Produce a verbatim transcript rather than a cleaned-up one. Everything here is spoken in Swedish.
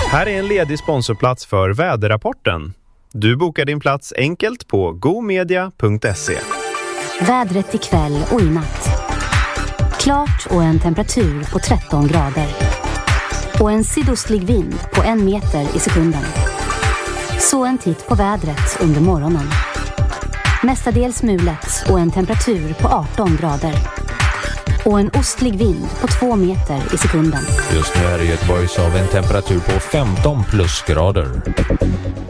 Här är en ledig sponsorplats för väderrapporten. Du bokar din plats enkelt på gomedia punkt se. Vädret ikväll och i natt. Klart och en temperatur på tretton grader. Och en sydostlig vind på en meter i sekunden. Så en titt på vädret under morgonen. Mestadels mulet och en temperatur på arton grader. Och en ostlig vind på två meter i sekunden. Just nu är det Göteborgs av en temperatur på femton plusgrader.